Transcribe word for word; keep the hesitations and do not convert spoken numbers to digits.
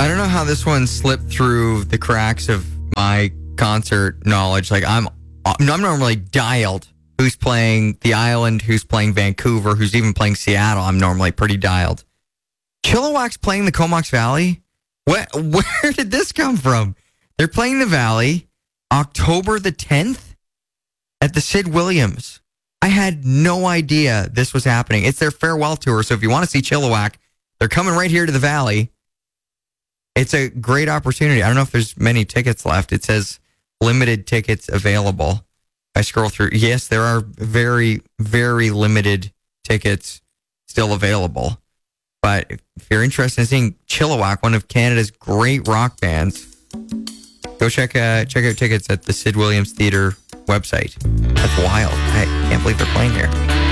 I don't know how this one slipped through the cracks of my concert knowledge. Like, I'm, I'm normally dialed. Who's playing the Island? Who's playing Vancouver? Who's even playing Seattle? I'm normally pretty dialed. Chilliwack's playing the Comox Valley? Where, where did this come from? They're playing the Valley October the tenth at the Sid Williams. I had no idea this was happening. It's their farewell tour, so if you want to see Chilliwack, they're coming right here to the Valley. It's a great opportunity. I don't know if there's many tickets left. It says limited tickets available. I scroll through. Yes, there are very, very limited tickets still available. But if you're interested in seeing Chilliwack, one of Canada's great rock bands, go check uh, check out tickets at the Sid Williams Theatre website. That's wild. I can't believe they're playing here.